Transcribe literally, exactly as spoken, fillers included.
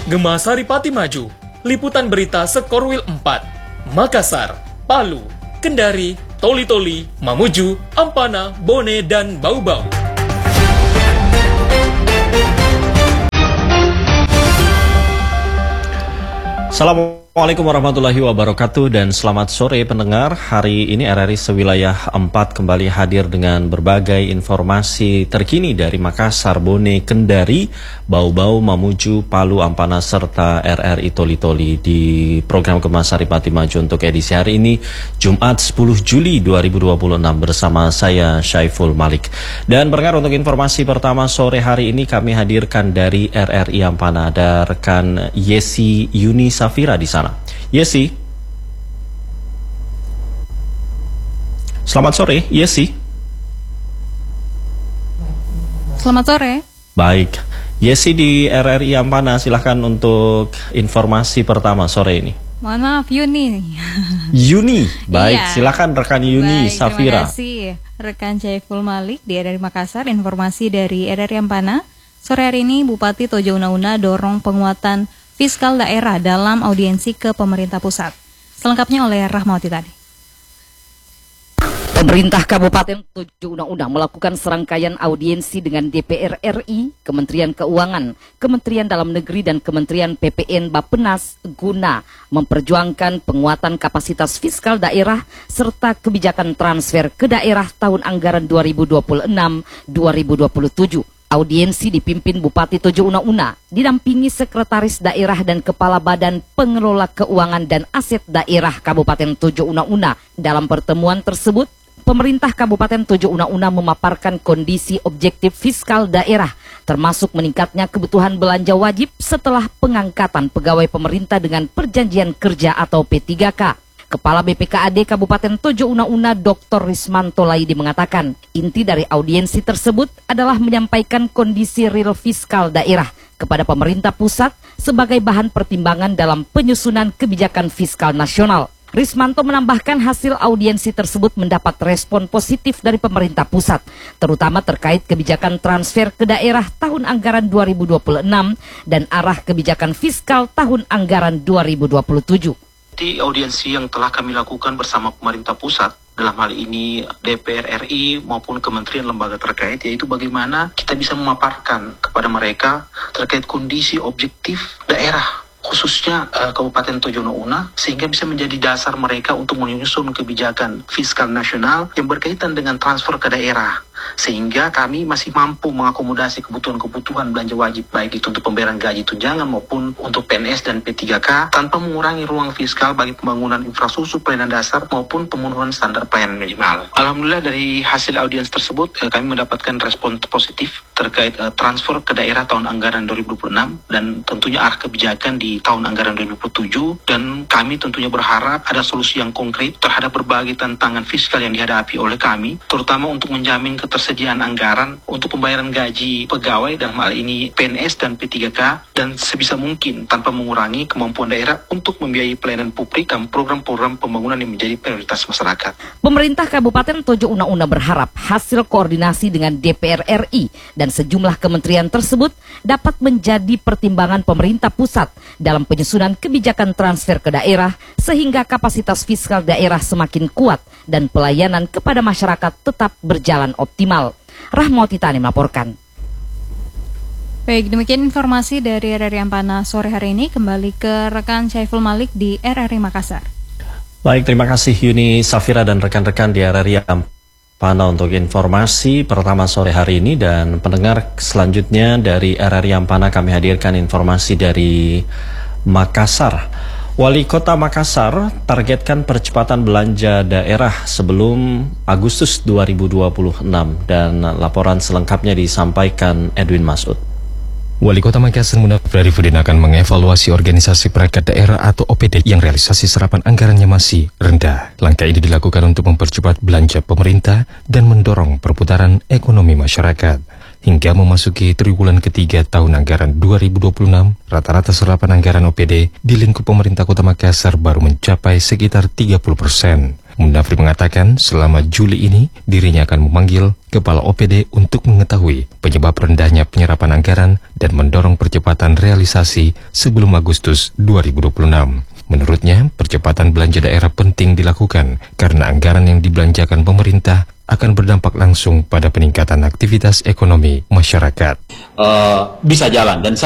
Gema Saripati Maju, Liputan Berita Sekorwil empat, Makassar, Palu, Kendari, Toli-Toli, Mamuju, Ampana, Bone, dan Bau-Bau. Assalamualaikum warahmatullahi wabarakatuh dan selamat sore pendengar. Hari ini R R I Sewilayah empat kembali hadir dengan berbagai informasi terkini dari Makassar, Bone, Kendari, Bau-Bau, Mamuju, Palu, Ampana, serta R R I Toli-Toli di program Gema Saripati Maju untuk edisi hari ini Jumat sepuluh Juli dua ribu dua puluh enam bersama saya Syaiful Malik. Dan pendengar, untuk informasi pertama sore hari ini kami hadirkan dari R R I Ampana, ada rekan Yesi Yuni Safira di sana. Yesi. Selamat sore, Yesi. Selamat sore. Baik. Yesi di R R I Ampana, silahkan untuk informasi pertama sore ini. Mohon maaf, Yuni. Yuni, baik. Iya. Silahkan rekan Yuni Baik, Safira. Terima kasih rekan Syaiful Malik di R R I Makassar. Informasi dari R R I Ampana. Sore hari ini Bupati Tojo Una-Una dorong penguatan fiskal daerah dalam audiensi ke pemerintah pusat. Selengkapnya oleh Rahmawati tadi. Pemerintah Kabupaten Tojo Una-Una melakukan serangkaian audiensi dengan D P R R I, Kementerian Keuangan, Kementerian Dalam Negeri, dan Kementerian P P N Bappenas guna memperjuangkan penguatan kapasitas fiskal daerah serta kebijakan transfer ke daerah tahun anggaran dua ribu dua puluh enam dua ribu dua puluh tujuh. Audiensi dipimpin Bupati Tojo Una-Una, didampingi Sekretaris Daerah dan Kepala Badan Pengelola Keuangan dan Aset Daerah Kabupaten Tojo Una-Una. Dalam pertemuan tersebut, pemerintah Kabupaten Tojo Una-Una memaparkan kondisi objektif fiskal daerah, termasuk meningkatnya kebutuhan belanja wajib setelah pengangkatan pegawai pemerintah dengan perjanjian kerja atau P tiga K. Kepala B P K A D Kabupaten Tojo Una-Una Doktor Rismanto Laidi mengatakan, inti dari audiensi tersebut adalah menyampaikan kondisi real fiskal daerah kepada pemerintah pusat sebagai bahan pertimbangan dalam penyusunan kebijakan fiskal nasional. Rismanto menambahkan hasil audiensi tersebut mendapat respon positif dari pemerintah pusat, terutama terkait kebijakan transfer ke daerah tahun anggaran dua ribu dua puluh enam dan arah kebijakan fiskal tahun anggaran dua ribu dua puluh tujuh. Di audiensi yang telah kami lakukan bersama pemerintah pusat, dalam hal ini D P R R I maupun kementerian lembaga terkait, yaitu bagaimana kita bisa memaparkan kepada mereka terkait kondisi objektif daerah, khususnya uh, Kabupaten Tojo Una-Una, sehingga bisa menjadi dasar mereka untuk menyusun kebijakan fiskal nasional yang berkaitan dengan transfer ke daerah, sehingga kami masih mampu mengakomodasi kebutuhan-kebutuhan belanja wajib, baik itu untuk pembayaran gaji tunjangan maupun untuk P N S dan P tiga K, tanpa mengurangi ruang fiskal bagi pembangunan infrastruktur pelayanan dasar maupun pemenuhan standar pelayanan minimal. Alhamdulillah, dari hasil audiens tersebut eh, kami mendapatkan respon positif terkait eh, transfer ke daerah tahun anggaran dua ribu dua puluh enam dan tentunya arah kebijakan di tahun anggaran dua ribu dua puluh tujuh, dan kami tentunya berharap ada solusi yang konkret terhadap berbagai tantangan fiskal yang dihadapi oleh kami, terutama untuk menjamin ketersediaan anggaran untuk pembayaran gaji pegawai dalam hal ini P N S dan P tiga K, dan sebisa mungkin tanpa mengurangi kemampuan daerah untuk membiayai pelayanan publik dan program-program pembangunan yang menjadi prioritas masyarakat. Pemerintah Kabupaten Tojo Una-Una berharap hasil koordinasi dengan D P R R I dan sejumlah kementerian tersebut dapat menjadi pertimbangan pemerintah pusat dalam penyusunan kebijakan transfer ke daerah sehingga kapasitas fiskal daerah semakin kuat dan pelayanan kepada masyarakat tetap berjalan optimal. Rahmawati Tani melaporkan. Baik, demikian informasi dari R R I Ampana sore hari ini. Kembali ke rekan Syaiful Malik di R R I Makassar. Baik, terima kasih Yuni Safira dan rekan-rekan di R R I Ampana untuk informasi pertama sore hari ini. Dan pendengar, selanjutnya dari R R I Ampana kami hadirkan informasi dari Makassar. Wali Kota Makassar targetkan percepatan belanja daerah sebelum Agustus dua ribu dua puluh enam, dan laporan selengkapnya disampaikan Edwin Masud. Wali Kota Makassar Munafri Arifudin akan mengevaluasi organisasi perangkat daerah atau O P D yang realisasi serapan anggarannya masih rendah. Langkah ini dilakukan untuk mempercepat belanja pemerintah dan mendorong perputaran ekonomi masyarakat. Hingga memasuki triwulan ketiga tahun anggaran dua ribu dua puluh enam, rata-rata serapan anggaran O P D di lingkup pemerintah Kota Makassar baru mencapai sekitar tiga puluh persen. Mundafri mengatakan selama Juli ini dirinya akan memanggil Kepala O P D untuk mengetahui penyebab rendahnya penyerapan anggaran dan mendorong percepatan realisasi sebelum Agustus dua ribu dua puluh enam. Menurutnya, percepatan belanja daerah penting dilakukan karena anggaran yang dibelanjakan pemerintah akan berdampak langsung pada peningkatan aktivitas ekonomi masyarakat. Uh, bisa jalan dan